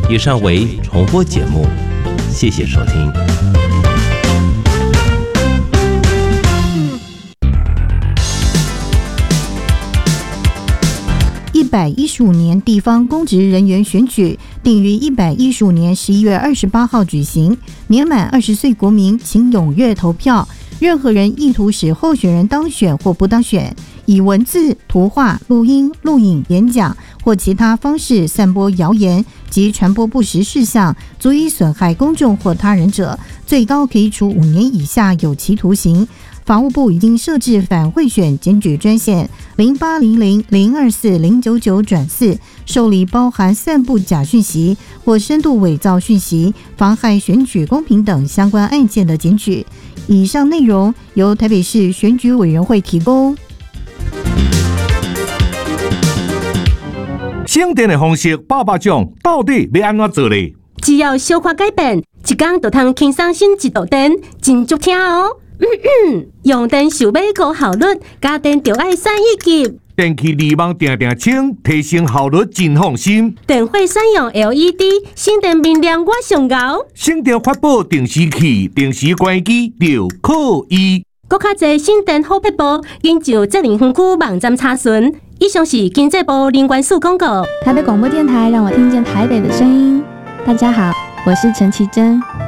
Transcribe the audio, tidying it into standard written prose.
以上为重播节目，谢谢收听。 115年地方公职人员选举定于115年11月28号举行。年满20岁国民请踊跃投票。任何人意图使候选人当选或不当选，以文字、图画、录音、录影、演讲或其他方式散播谣言及传播不实事项，足以损害公众或他人者，最高可以处5年以下有期徒刑。法务部已经设置反贿选检举专线0800-024-099-4，受理包含散布假讯息或深度伪造讯息、妨害选举公平等相关案件的检举。以上内容由台北市选举委员会提供。 省电的方式100种，到底要安怎做呢？ 只要小可改变，一天就通轻松省一度电，真足听哦。用电想要高效率，家电就要省一级。 电器离网定定清，提升效率真放心。 电费选用 LED， 省电明亮我上高。 省电发布定时器、定时关机就可以。 更较侪省电好撇步，紧上责任分区网站查询。以上是经济部能源署广告。 台北广播电台让我听见台北的声音。大家好，我是陈绮贞。